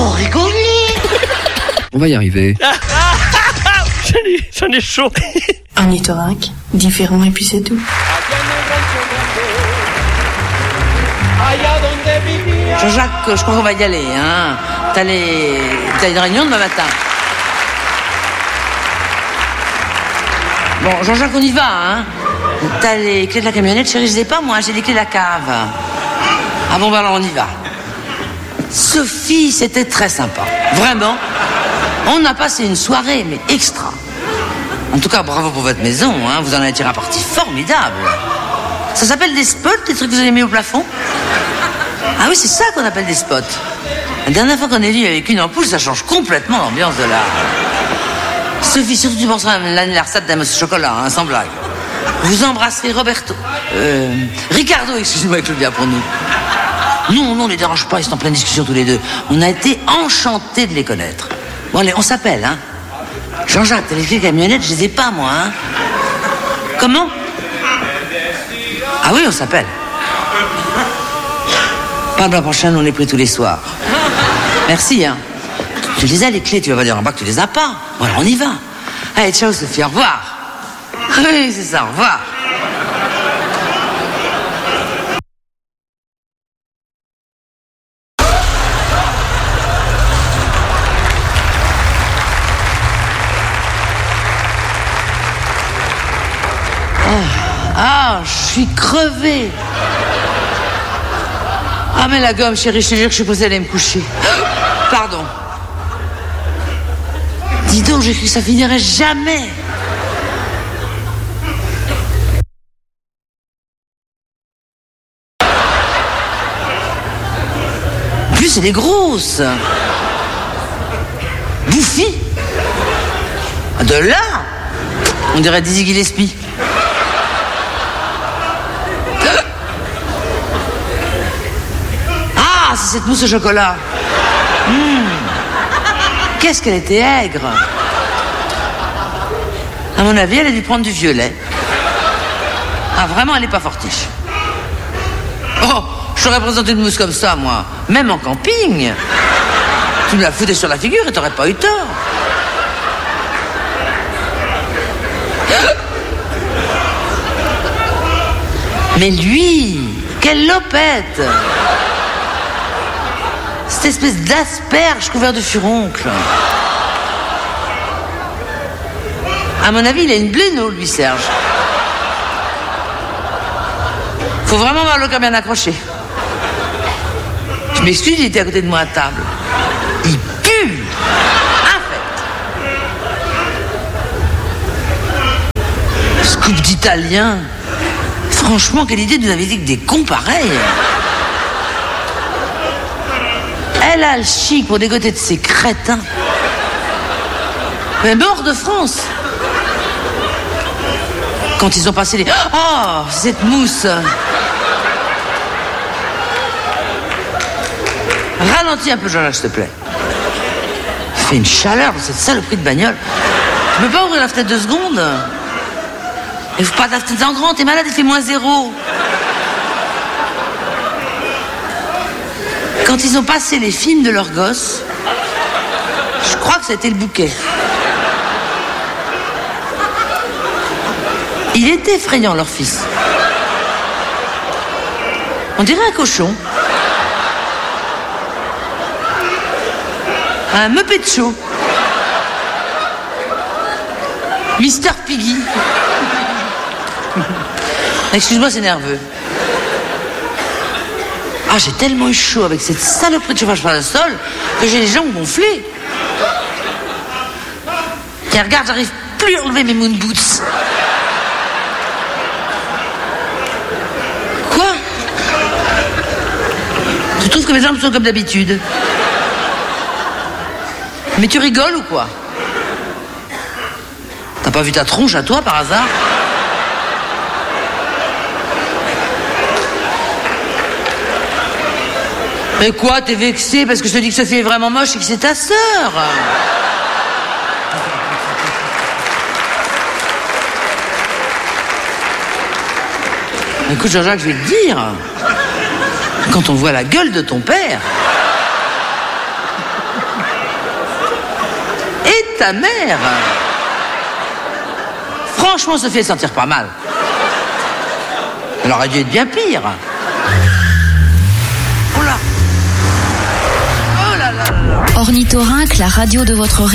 Faut rigoler. On va y arriver. J'en ai chaud. Ornithorynque, différent et puis c'est tout. Jean-Jacques, je crois qu'on va y aller, hein. T'as une réunion demain matin. Bon, Jean-Jacques, on y va, hein. T'as les clés de la camionnette, chérie, je les ai pas, moi, j'ai les clés de la cave. Ah bon, bah alors on y va. Sophie, c'était très sympa. Vraiment. On a passé une soirée, mais extra. En tout cas, bravo pour votre maison, hein. Vous en avez tiré un parti formidable. Ça s'appelle des spots, les trucs que vous avez mis au plafond? Ah oui, c'est ça qu'on appelle des spots. La dernière fois qu'on est venu avec une ampoule, ça change complètement l'ambiance de là. Sophie, surtout tu penseras à l'anniversaire d'un monsieur chocolat, hein, sans blague. Vous embrasserez Roberto. Ricardo, excusez-moi, Claudia, pour nous. Non, on les dérange pas, ils sont en pleine discussion tous les deux. On a été enchantés de les connaître. Bon, allez, on s'appelle, hein. Jean-Jacques, t'as les clés de camionnette, je les ai pas, moi, hein. Comment? Ah oui, on s'appelle. Pas la prochaine, on est pris tous les soirs. Merci, hein. Tu les as, les clés, tu vas pas dire en bas que tu les as pas. Voilà, on y va. Allez, ciao, Sophie, au revoir. Oui, c'est ça, au revoir. Ah, je suis crevée. Ah, mais la gomme, chérie, je te jure que je suis posée à aller me coucher. Pardon. Dis donc, j'ai cru que ça finirait jamais. En plus, elle est grosse. Bouffie. De là, on dirait Dizzy Gillespie. Ah, c'est cette mousse au chocolat. Qu'est-ce qu'elle était aigre. À mon avis, elle a dû prendre du violet. Ah, vraiment, elle n'est pas fortiche. Oh, je t'aurais présenté une mousse comme ça, moi. Même en camping. Tu me la foutais sur la figure et t'aurais pas eu tort. Mais lui, quelle lopette. Cette espèce d'asperge couvert de furoncle. À mon avis, il a une bléno, lui, Serge. Faut vraiment voir le cas bien accroché. Je m'excuse, il était à côté de moi à table. Il pue. Infect. Scoop d'italien. Franchement, quelle idée de nous inviter que des cons pareils. Elle a le chic pour dégoter de ces crétins. Mais mort de France. Quand ils ont passé les... Oh, cette mousse. Ralentis un peu, Jean-Jacques, s'il te plaît. Il fait une chaleur dans cette saloperie de bagnole. Tu peux pas ouvrir la fenêtre 2 secondes? Il faut pas ta fenêtre en grand, t'es malade, il fait -0. Quand ils ont passé les films de leurs gosses, je crois que ça a été le bouquet. Il était effrayant, leur fils. On dirait un cochon. Un Muppet Show. Mister Piggy. Excuse-moi, c'est nerveux. Ah, j'ai tellement eu chaud avec cette saloperie de chauffage par le sol que j'ai les jambes gonflées. Tiens, regarde, j'arrive plus à enlever mes moon boots. Quoi? Tu trouves que mes jambes sont comme d'habitude? Mais tu rigoles ou quoi? T'as pas vu ta tronche à toi par hasard? Mais quoi, t'es vexé parce que je te dis que Sophie est vraiment moche et que c'est ta sœur? Écoute, Jean-Jacques, je vais te dire, quand on voit la gueule de ton père... Et ta mère. Franchement, Sophie, elle s'en tire pas mal. Elle aurait dû être bien pire. Oh là. Oh là là là là. Ornithorynque, la radio de votre